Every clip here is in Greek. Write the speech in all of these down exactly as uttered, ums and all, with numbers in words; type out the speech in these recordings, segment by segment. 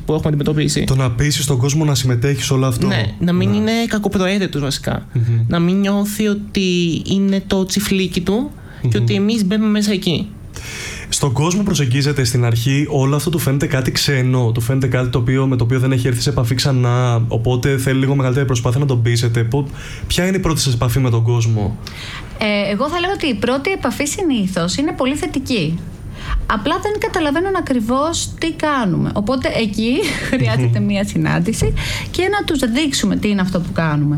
που έχουμε αντιμετωπίσει. Το να πείσεις τον κόσμο να συμμετέχει σε όλο αυτό. Ναι, να μην ναι. είναι κακοπροαίρετος βασικά. Mm-hmm. Να μην νιώθει ότι είναι το τσιφλίκι του mm-hmm. και ότι εμείς μπαίνουμε μέσα εκεί. Στον κόσμο προσεγγίζεται στην αρχή, όλο αυτό του φαίνεται κάτι ξένο, του φαίνεται κάτι το οποίο, με το οποίο δεν έχει έρθει σε επαφή ξανά, οπότε θέλει λίγο μεγαλύτερη προσπάθεια να τον πείσετε. Ποια είναι η πρώτη σας επαφή με τον κόσμο? Ε, εγώ θα λέω ότι η πρώτη επαφή συνήθως είναι πολύ θετική. Απλά δεν καταλαβαίνουν ακριβώς τι κάνουμε. Οπότε εκεί χρειάζεται μία συνάντηση και να τους δείξουμε τι είναι αυτό που κάνουμε.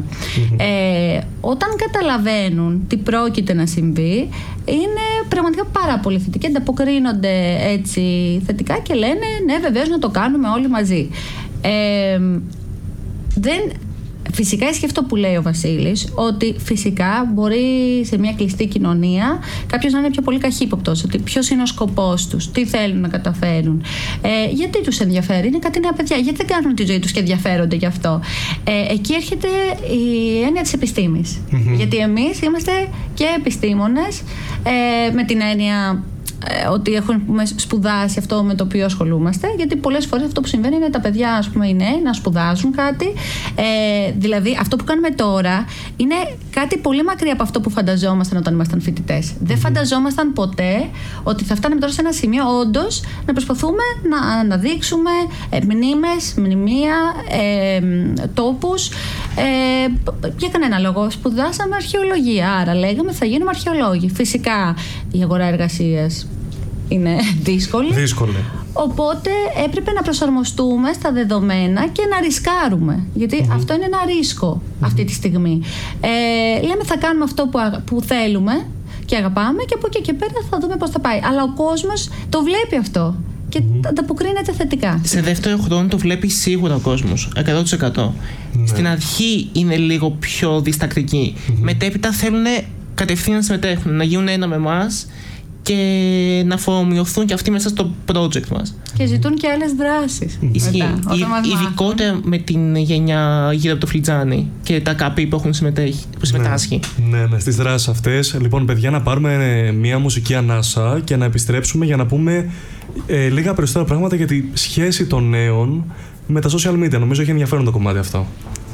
Ε, όταν καταλαβαίνουν τι πρόκειται να συμβεί, είναι πραγματικά πάρα πολύ θετικοί. Ανταποκρίνονται έτσι θετικά και λένε ναι, βεβαίως να το κάνουμε όλοι μαζί. Ε, δεν... Φυσικά ισχύει αυτό που λέει ο Βασίλης, ότι φυσικά μπορεί σε μια κλειστή κοινωνία κάποιος να είναι πιο πολύ καχύποπτος, ότι ποιος είναι ο σκοπός τους, τι θέλουν να καταφέρουν, ε, γιατί τους ενδιαφέρει, είναι κάτι νέα παιδιά, γιατί δεν κάνουν τη ζωή τους και ενδιαφέρονται γι' αυτό. Ε, εκεί έρχεται η έννοια της επιστήμης. Mm-hmm. Γιατί εμείς είμαστε και επιστήμονες, ε, με την έννοια ότι έχουν σπουδάσει αυτό με το οποίο ασχολούμαστε, γιατί πολλές φορές αυτό που συμβαίνει είναι τα παιδιά, ας πούμε, οι νέοι να σπουδάζουν κάτι. Ε, δηλαδή, αυτό που κάνουμε τώρα είναι κάτι πολύ μακριά από αυτό που φανταζόμασταν όταν ήμασταν φοιτητές. Mm-hmm. Δεν φανταζόμασταν ποτέ ότι θα φτάνουμε τώρα σε ένα σημείο όντως να προσπαθούμε να αναδείξουμε ε, μνήμες, μνημεία, ε, τόπους. Ε, για κανένα λόγο. Σπουδάσαμε αρχαιολογία, άρα λέγαμε θα γίνουμε αρχαιολόγοι. Φυσικά η αγορά εργασίας είναι δύσκολη. Δύσκολη. Οπότε έπρεπε να προσαρμοστούμε στα δεδομένα και να ρισκάρουμε. Γιατί mm-hmm. αυτό είναι ένα ρίσκο mm-hmm. αυτή τη στιγμή. Ε, λέμε θα κάνουμε αυτό που, που θέλουμε και αγαπάμε και από εκεί και πέρα θα δούμε πώς θα πάει. Αλλά ο κόσμος το βλέπει αυτό και mm-hmm. ανταποκρίνεται θετικά. Σε δεύτερο χρόνο το βλέπει σίγουρα ο κόσμος, εκατό τοις εκατό. Mm-hmm. Στην αρχή είναι λίγο πιο διστακτικοί. Mm-hmm. Μετέπειτα θέλουν κατευθείαν να συμμετέχουν, να γίνουν ένα με εμάς και να αφομοιωθούν και αυτοί μέσα στο project μας. Και ζητούν και άλλες δράσεις. Ισχύει. Ειδικότερα με την γενιά γύρω από το φλιτζάνι και τα καπί που έχουν συμμετάσχει. Ναι, ναι, ναι, στις δράσεις αυτές. Λοιπόν, παιδιά, να πάρουμε μία μουσική ανάσα και να επιστρέψουμε για να πούμε ε, λίγα περισσότερα πράγματα για τη σχέση των νέων με τα social media. Νομίζω έχει ενδιαφέρον το κομμάτι αυτό.